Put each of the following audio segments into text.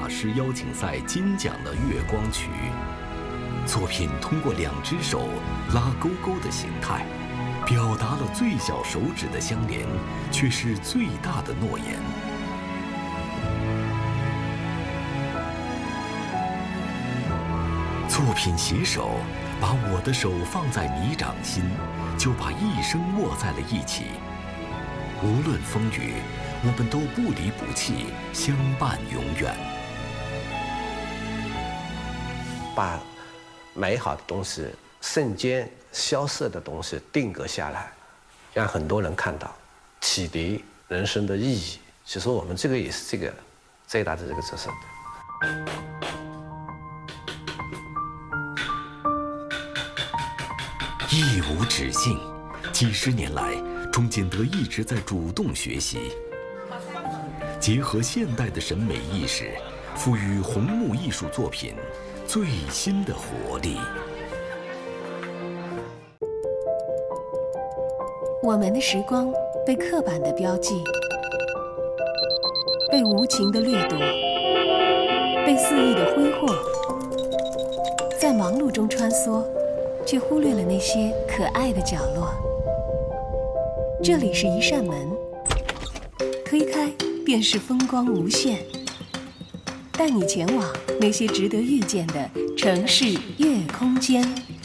大师邀请赛金奖的《月光曲》。作品通过2只手拉勾勾的形态，表达了最小手指的相连，却是最大的诺言。作品写手把我的手放在你掌心，就把一生握在了一起。无论风雨，我们都不离不弃，相伴永远。 把美好的东西、瞬间消逝的东西定格下来，让很多人看到，启迪人生的意义。其实我们这个也是这个最大的这个责任。 一无止境，几十年来，钟建德一直在主动学习，结合现代的审美意识，赋予红木艺术作品最新的活力。 我们的时光被刻板的标记，被无情的掠夺，被肆意的挥霍，在忙碌中穿梭，却忽略了那些可爱的角落。这里是一扇门，推开便是风光无限，带你前往那些值得遇见的城市夜空间。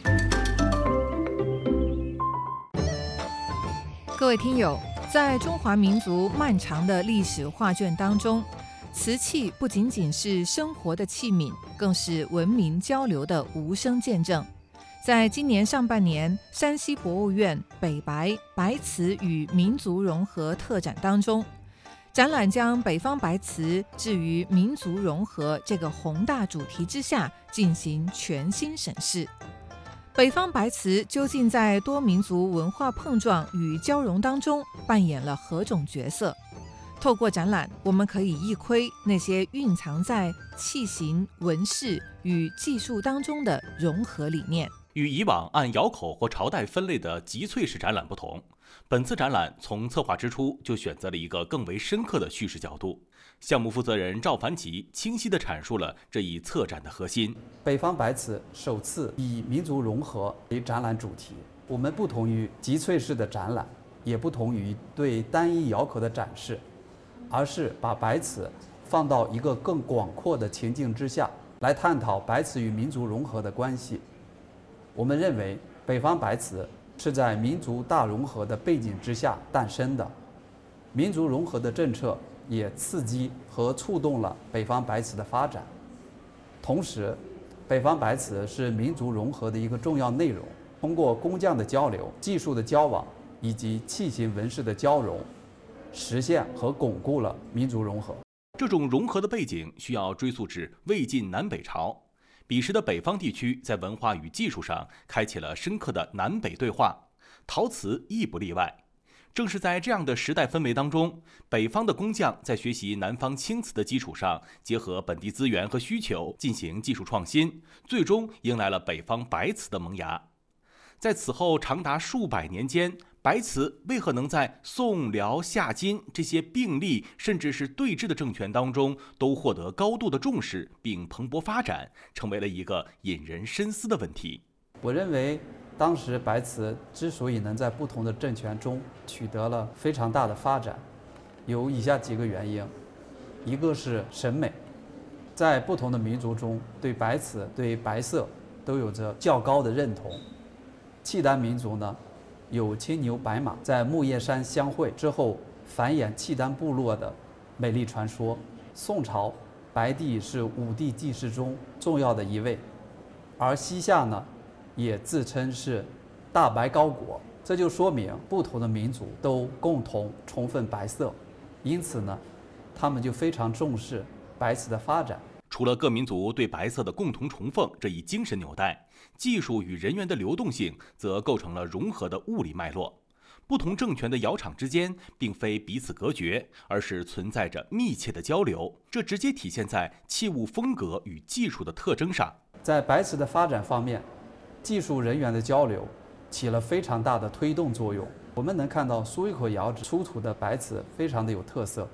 各位听友，在中华民族漫长的历史画卷当中，瓷器不仅仅是生活的器皿，更是文明交流的无声见证。在今年上半年，山西博物院北白白瓷与民族融合特展当中，展览将北方白瓷置于民族融合这个宏大主题之下进行全新审视。北方白瓷究竟在多民族文化碰撞与交融当中扮演了何种角色？透过展览，我们可以一窥那些蕴藏在器型、纹饰与技术当中的融合理念。 与以往按窑口或朝代分类的集萃式展览不同，本次展览从策划之初就选择了一个更为深刻的叙事角度。项目负责人赵凡奇清晰地阐述了这一策展的核心。 北方白瓷首次以民族融合为展览主题，我们不同于集萃式的展览，也不同于对单一窑口的展示，而是把白瓷放到一个更广阔的情境之下，来探讨白瓷与民族融合的关系。我们认为，北方白瓷是在民族大融合的背景之下诞生的，民族融合的政策也刺激和触动了北方白瓷的发展。同时，北方白瓷是民族融合的一个重要内容，通过工匠的交流、技术的交往以及器型纹饰的交融，实现和巩固了民族融合。 这种融合的背景需要追溯至魏晋南北朝。彼时的北方地区在文化与技术上开启了深刻的南北对话，陶瓷亦不例外。正是在这样的时代氛围当中，北方的工匠在学习南方青瓷的基础上，结合本地资源和需求进行技术创新，最终迎来了北方白瓷的萌芽。在此后长达数百年间，白瓷为何能在宋、辽、夏、金这些并立甚至是对峙的政权当中都获得高度的重视并蓬勃发展，成为了一个引人深思的问题。 我认为当时白瓷之所以能在不同的政权中取得了非常大的发展，有以下几个原因。一个是审美，在不同的民族中对白瓷、对白色都有着较高的认同。契丹民族呢，有青牛白马在木叶山相会之后繁衍契丹部落的美丽传说。宋朝白帝是五帝祭祀中重要的一位，而西夏呢也自称是大白高国，这就说明不同的民族都共同崇奉白色，因此呢，他们就非常重视白瓷的发展。 除了各民族对白色的共同崇奉这一精神纽带，技术与人员的流动性则构成了融合的物理脉络。不同政权的窑厂之间并非彼此隔绝，而是存在着密切的交流，这直接体现在器物风格与技术的特征上。 在白瓷的发展方面，技术人员的交流起了非常大的推动作用。我们能看到苏峪口窑址出土的白瓷非常的有特色，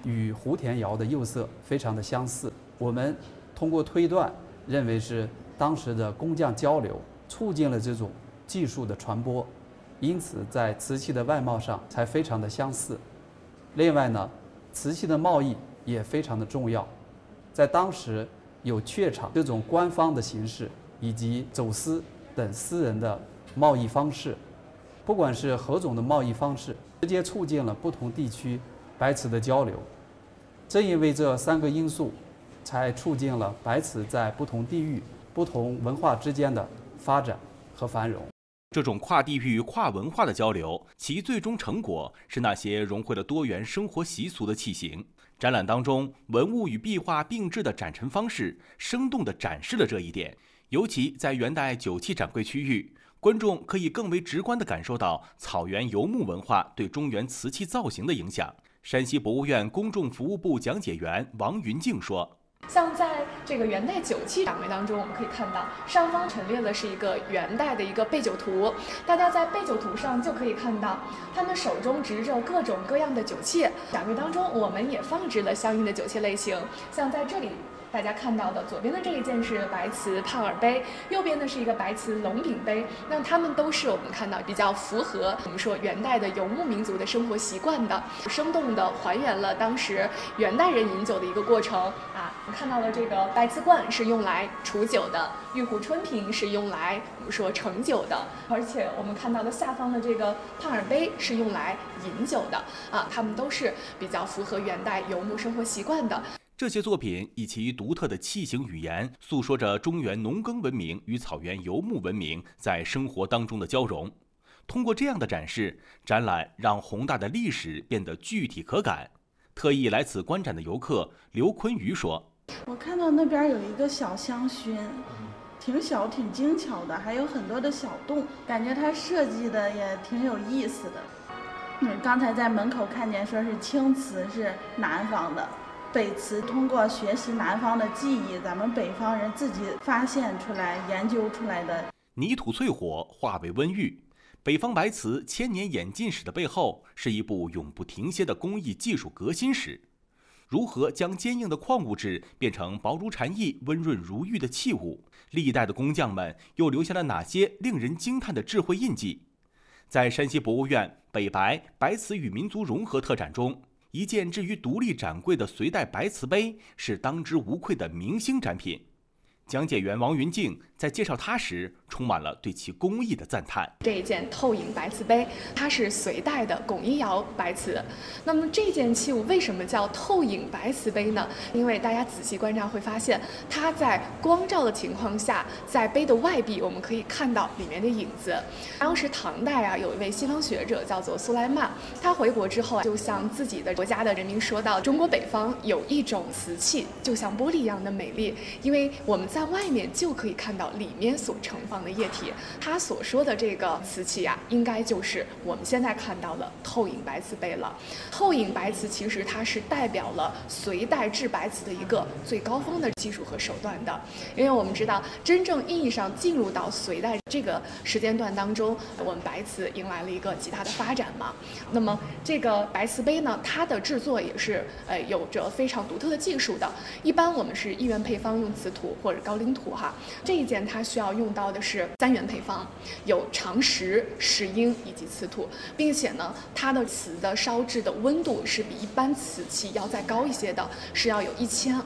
与湖田窑的釉色非常的相似。我们通过推断，认为是当时的工匠交流促进了这种技术的传播，因此在瓷器的外貌上才非常的相似。另外呢，瓷器的贸易也非常的重要，在当时有榷场这种官方的形式，以及走私等私人的贸易方式，不管是何种的贸易方式，直接促进了不同地区白瓷的交流。正因为这3个因素，才促进了白瓷在不同地域、不同文化之间的发展和繁荣。 这种跨地域、跨文化的交流，其最终成果是那些融汇了多元生活习俗的器型。展览当中，文物与壁画并置的展陈方式，生动地展示了这一点。尤其在元代酒器展柜区域，观众可以更为直观地感受到草原游牧文化对中原瓷器造型的影响。山西博物院公众服务部讲解员王云静说。 像在这个元代酒器展柜当中，我们可以看到上方陈列的是一个元代的一个备酒图，大家在备酒图上就可以看到他们手中执着各种各样的酒器。展柜当中我们也放置了相应的酒器类型，像在这里大家看到的左边的这一件是白瓷胖耳杯，右边的是一个白瓷龙饼杯，那它们都是我们看到比较符合我们说元代的游牧民族的生活习惯的，生动地还原了当时元代人饮酒的一个过程啊。我们看到了这个白瓷罐是用来储酒的，玉壶春瓶是用来我们说盛酒的，而且我们看到的下方的这个胖耳杯是用来饮酒的啊，它们都是比较符合元代游牧生活习惯的。 这些作品以其独特的器型语言，诉说着中原农耕文明与草原游牧文明在生活当中的交融。通过这样的展示，展览让宏大的历史变得具体可感。特意来此观展的游客刘坤瑜说：“ 我看到那边有一个小香薰，挺小挺精巧的，还有很多的小洞，感觉它设计的也挺有意思的。刚才在门口看见说是青瓷是南方的。北瓷通过学习南方的技艺，咱们北方人自己发现出来、研究出来的。 泥土淬火化为温玉，北方白瓷千年演进史的背后，是一部永不停歇的工艺技术革新史。如何将坚硬的矿物质变成薄如蝉翼、温润如玉的器物？历代的工匠们又留下了哪些令人惊叹的智慧印记？在山西博物院北白白瓷与民族融合特展中，一件置于独立展柜的隋代白瓷杯是当之无愧的明星展品。讲解员王云静在介绍它时，充满了对其工艺的赞叹。 这一件透影白瓷杯，它是隋代的巩一窑白瓷。那么这件器物为什么叫透影白瓷杯呢？因为大家仔细观察会发现，它在光照的情况下，在杯的外壁我们可以看到里面的影子。当时唐代有一位西方学者叫做苏莱曼，他回国之后就向自己的国家的人民说到，中国北方有一种瓷器，就像玻璃一样的美丽，因为我们在外面就可以看到里面所盛放的液体。他所说的这个瓷器应该就是我们现在看到的透影白瓷杯了。透影白瓷其实它是代表了隋代制白瓷的一个最高峰的技术和手段的，因为我们知道真正意义上进入到隋代这个时间段当中，我们白瓷迎来了一个极大的发展嘛。那么这个白瓷杯呢，它的制作也是有着非常独特的技术的。一般我们是1元配方用瓷土或者高岭土这一件它需要用到的是3元配方，有长石、石英以及瓷土，并且呢，它的瓷的烧制的温度是比一般瓷器要再高一些的，是要有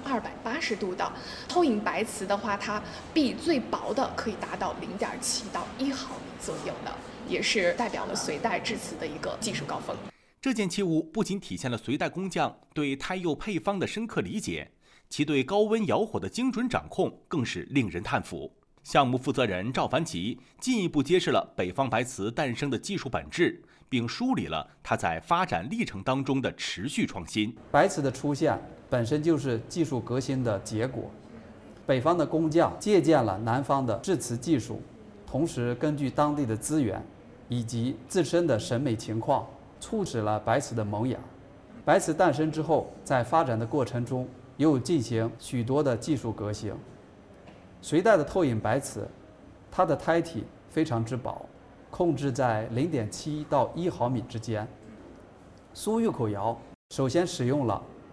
1280度的。透影白瓷的话，它壁最薄的可以达到0.7到1毫米左右的，也是代表了隋代制瓷的一个技术高峰。 这件器物不仅体现了隋代工匠对胎釉配方的深刻理解，其对高温窑火的精准掌控更是令人叹服。项目负责人赵凡吉进一步揭示了北方白瓷诞生的技术本质，并梳理了它在发展历程当中的持续创新。 白瓷的出现本身就是技术革新的结果，北方的工匠借鉴了南方的制瓷技术，同时根据当地的资源以及自身的审美情况，促使了白瓷的萌芽。白瓷诞生之后，在发展的过程中又进行许多的技术革新。隋代的透影白瓷，它的胎体非常之薄，控制在0.7到1毫米之间。苏玉口窑首先使用了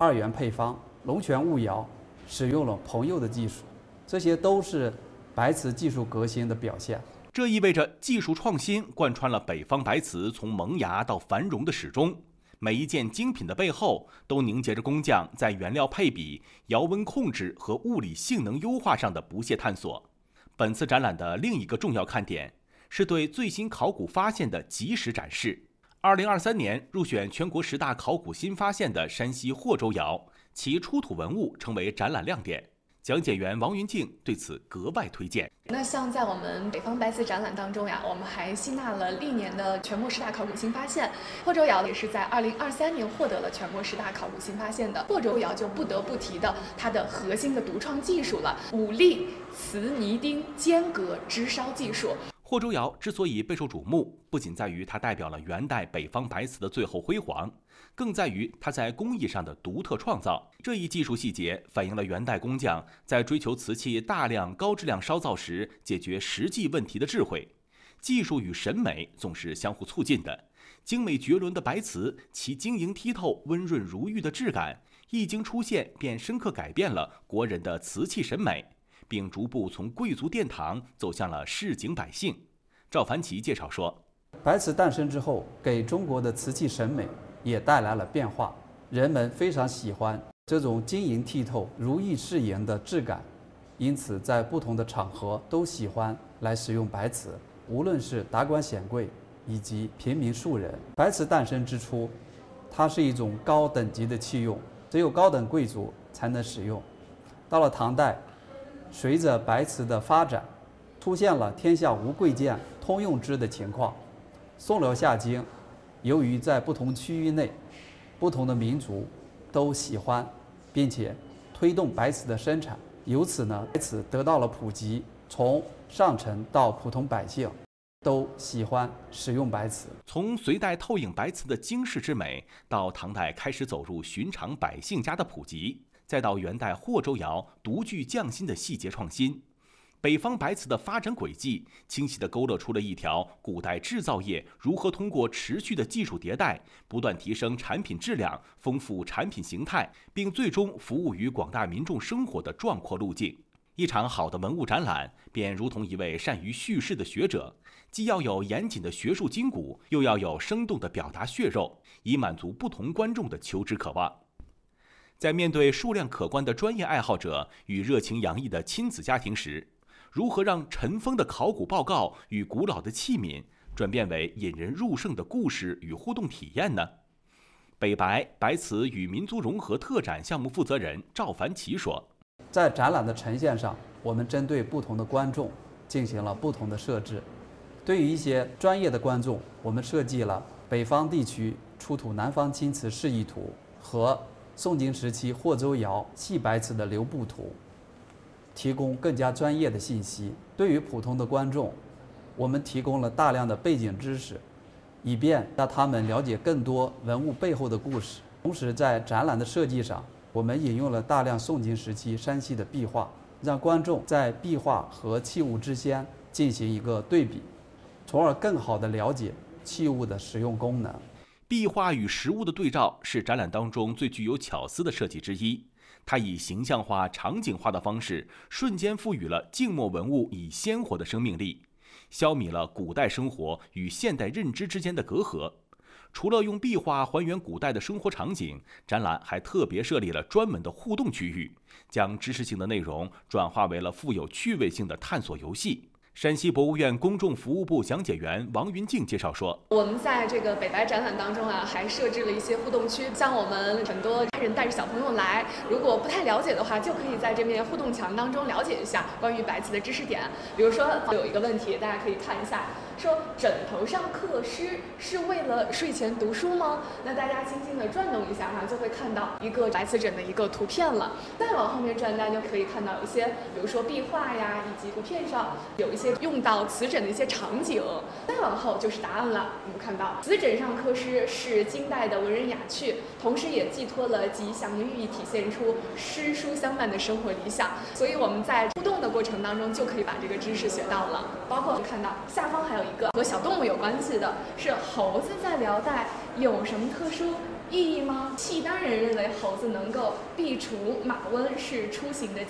2元配方、龙泉雾窑使用了朋友的技术，这些都是白瓷技术革新的表现。 这意味着技术创新贯穿了北方白瓷从萌芽到繁荣的始终。每一件精品的背后，都凝结着工匠在原料配比、窑温控制和物理性能优化上的不懈探索。本次展览的另一个重要看点是对最新考古发现的及时展示。2023年入选全国10大考古新发现的山西霍州窑，其出土文物成为展览亮点。讲解员王云静对此格外推荐。 那像在我们北方白瓷展览当中呀，我们还吸纳了历年的全国10大考古新发现。霍州窑也是在2023年获得了全国10大考古新发现的。霍州窑就不得不提的它的核心的独创技术了，5粒瓷泥钉间隔支烧技术。 霍州窑之所以备受瞩目，不仅在于它代表了元代北方白瓷的最后辉煌，更在于它在工艺上的独特创造。这一技术细节反映了元代工匠在追求瓷器大量高质量烧造时解决实际问题的智慧。技术与审美总是相互促进的，精美绝伦的白瓷，其晶莹剔透、温润如玉的质感，一经出现便深刻改变了国人的瓷器审美，并逐步从贵族殿堂走向了市井百姓。赵凡奇介绍说， 白瓷诞生之后，给中国的瓷器审美也带来了变化，人们非常喜欢这种晶莹剔透、如意适颜的质感，因此在不同的场合都喜欢来使用白瓷，无论是达官显贵以及平民庶人。白瓷诞生之初，它是一种高等级的器用，只有高等贵族才能使用。到了唐代，随着白瓷的发展，出现了天下无贵贱通用之的情况。宋辽夏经，由于在不同区域内，不同的民族都喜欢，并且推动白瓷的生产，由此呢，白瓷得到了普及，从上层到普通百姓都喜欢使用白瓷。 从隋代透影白瓷的惊世之美，到唐代开始走入寻常百姓家的普及，再到元代霍州窑独具匠心的细节创新，北方白瓷的发展轨迹清晰地勾勒出了一条古代制造业如何通过持续的技术迭代，不断提升产品质量、丰富产品形态，并最终服务于广大民众生活的壮阔路径。一场好的文物展览便如同一位善于叙事的学者，既要有严谨的学术筋骨，又要有生动的表达血肉，以满足不同观众的求知渴望。在面对数量可观的专业爱好者与热情洋溢的亲子家庭时，如何让尘封的考古报告与古老的器皿转变为引人入胜的故事与互动体验呢？北白白瓷与民族融合特展项目负责人赵凡奇说， 在展览的呈现上，我们针对不同的观众进行了不同的设置。对于一些专业的观众，我们设计了北方地区出土南方青瓷示意图和宋金时期霍州窑细白瓷的流布图，提供更加专业的信息。对于普通的观众，我们提供了大量的背景知识，以便让他们了解更多文物背后的故事。同时，在展览的设计上，我们引用了大量宋金时期山西的壁画，让观众在壁画和器物之间进行一个对比，从而更好地了解器物的使用功能。 壁画与实物的对照是展览当中最具有巧思的设计之一。它以形象化、场景化的方式，瞬间赋予了静默文物以鲜活的生命力，消弭了古代生活与现代认知之间的隔阂。除了用壁画还原古代的生活场景，展览还特别设立了专门的互动区域，将知识性的内容转化为了富有趣味性的探索游戏。山西博物院公众服务部讲解员王云静介绍说， 我们在这个北白展览当中啊，还设置了一些互动区，像我们很多家人带着小朋友来，如果不太了解的话，就可以在这面互动墙当中了解一下关于白瓷的知识点。比如说有一个问题，大家可以看一下，说枕头上刻诗是为了睡前读书吗？那大家轻轻地转动一下就会看到一个白瓷枕的一个图片了。再往后面转，大家就可以看到一些，比如说壁画呀，以及图片上有一些用到瓷枕的一些场景。再往后就是答案了。我们看到瓷枕上刻诗是金代的文人雅趣，同时也寄托了吉祥的寓意，体现出诗书相伴的生活理想。所以我们在互动的过程当中就可以把这个知识学到了。包括我们看到下方还有一个和小动物有关系的，是猴子在辽代有什么特殊意义吗？契丹人认为猴子能够避除马瘟，是出行的